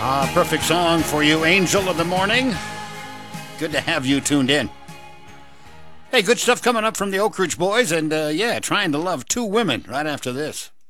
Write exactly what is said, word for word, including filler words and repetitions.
Ah, perfect song for you, Angel of the Morning. Good to have you tuned in. Hey, good stuff coming up from the Oak Ridge Boys, and uh, yeah, Trying to Love Two Women right after this.